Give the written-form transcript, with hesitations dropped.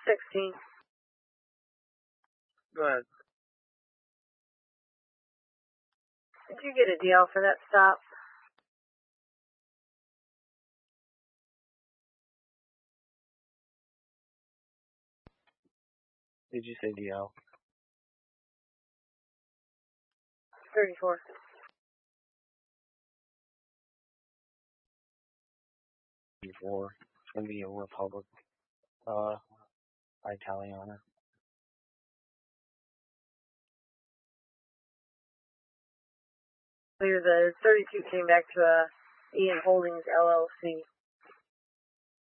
16. Go ahead. Did you get a deal for that stop? Did you say DL? 34. 34. It's going to be a Republic Italiana. Clear, the 32 came back to Ian Holdings LLC.